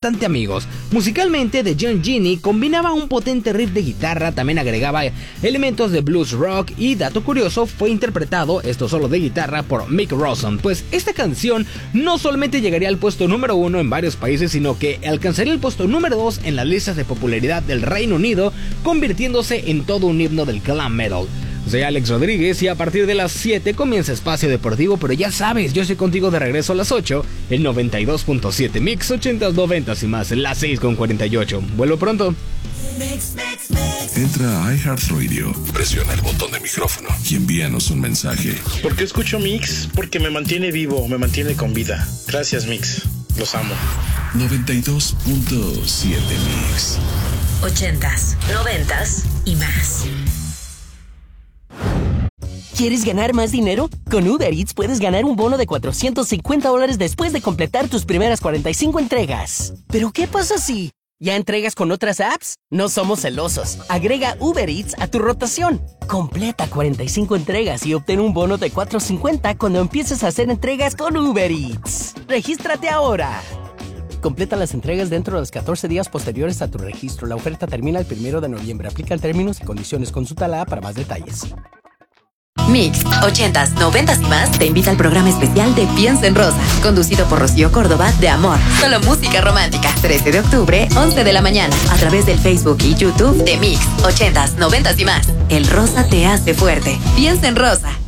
bastante amigos. Musicalmente, The Young Genie combinaba un potente riff de guitarra, también agregaba elementos de blues rock y, dato curioso, fue interpretado, esto solo de guitarra, por Mick Ronson. Pues esta canción no solamente llegaría al puesto número 1 en varios países, sino que alcanzaría el puesto número 2 en las listas de popularidad del Reino Unido, convirtiéndose en todo un himno del glam metal. Soy Alex Rodríguez y a partir de las 7 comienza Espacio Deportivo, pero ya sabes, yo estoy contigo de regreso a las 8, el 92.7 Mix, 80s, 90s y más, las 6:48. Vuelvo pronto. Entra a iHeartRadio, presiona el botón de micrófono y envíanos un mensaje. ¿Por qué escucho Mix? Porque me mantiene vivo, me mantiene con vida. Gracias, Mix. Los amo. 92.7 Mix. 80s, 90s y más. ¿Quieres ganar más dinero? Con Uber Eats puedes ganar un bono de $450 después de completar tus primeras 45 entregas. ¿Pero qué pasa si ya entregas con otras apps? No somos celosos. Agrega Uber Eats a tu rotación. Completa 45 entregas y obtén un bono de $450 cuando empieces a hacer entregas con Uber Eats. ¡Regístrate ahora! Completa las entregas dentro de los 14 días posteriores a tu registro. La oferta termina el 1 de noviembre. Aplican términos y condiciones. Consulta la app para más detalles. Mix, 80s, 90s y más te invita al programa especial de Piensa en Rosa, conducido por Rocío Córdoba de Amor. Solo música romántica. 13 de octubre, 11 de la mañana, a través del Facebook y YouTube de Mix, 80s, 90s y más. El rosa te hace fuerte. Piensa en Rosa.